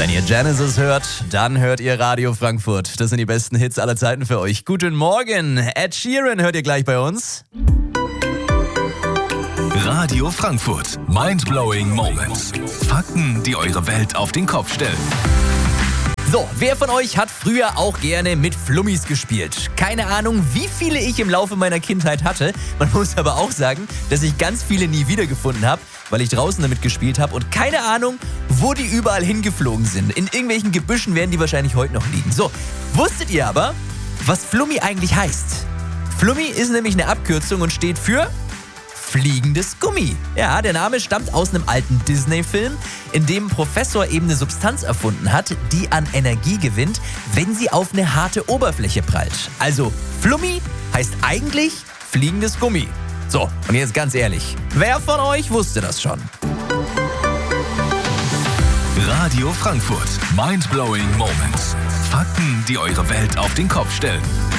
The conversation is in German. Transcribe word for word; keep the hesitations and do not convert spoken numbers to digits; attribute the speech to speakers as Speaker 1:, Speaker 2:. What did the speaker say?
Speaker 1: Wenn ihr Genesis hört, dann hört ihr Radio Frankfurt. Das sind die besten Hits aller Zeiten für euch. Guten Morgen, Ed Sheeran hört ihr gleich bei uns.
Speaker 2: Radio Frankfurt. Mindblowing Moments. Fakten, die eure Welt auf den Kopf stellen.
Speaker 1: So, wer von euch hat früher auch gerne mit Flummis gespielt? Keine Ahnung, wie viele ich im Laufe meiner Kindheit hatte. Man muss aber auch sagen, dass ich ganz viele nie wiedergefunden habe, weil ich draußen damit gespielt habe und keine Ahnung, wo die überall hingeflogen sind. In irgendwelchen Gebüschen werden die wahrscheinlich heute noch liegen. So, wusstet ihr aber, was Flummi eigentlich heißt? Flummi ist nämlich eine Abkürzung und steht für fliegendes Gummi. Ja, der Name stammt aus einem alten Disney-Film, in dem ein Professor eben eine Substanz erfunden hat, die an Energie gewinnt, wenn sie auf eine harte Oberfläche prallt. Also Flummi heißt eigentlich fliegendes Gummi. So, und jetzt ganz ehrlich, wer von euch wusste das schon?
Speaker 2: Radio Frankfurt. Mindblowing Moments. Fakten, die eure Welt auf den Kopf stellen.